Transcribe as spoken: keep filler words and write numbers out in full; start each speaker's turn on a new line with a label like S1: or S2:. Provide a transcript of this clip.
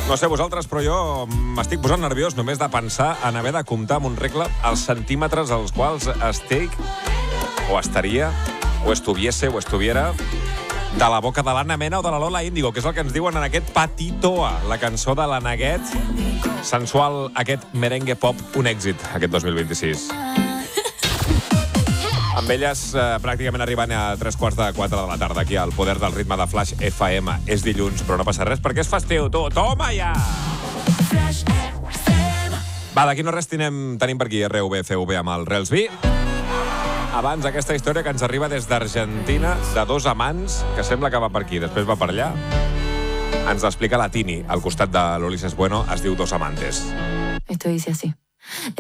S1: No sé vosaltres, però jo m'estic posant nerviós només de pensar en haver de comptar amb un regle els centímetres als quals estic, o estaria, o estuviese, o estuviera, de la boca de l'Anna Mena o de la Lola Índigo, que és el que ens diuen en aquest Patitoa, la cançó de la Neguet, sensual, aquest merengue pop, un èxit aquest dos mil vint-i-sis. Amb elles, eh, pràcticament arribant a tres quarts de quatre de la tarda, aquí al Poder del Ritme de Flash F M. És dilluns, però no passa res, perquè és festiu, tu. Toma ja! Va, d'aquí no res tenim, tenim per aquí R V C V amb el Relsby. Abans, aquesta història que ens arriba des d'Argentina, de dos amants, que sembla que va per aquí, després va per allà. Ens l'explica la Tini, al costat de l'Ulises Bueno, es diu Dos Amantes.
S2: Esto dice así.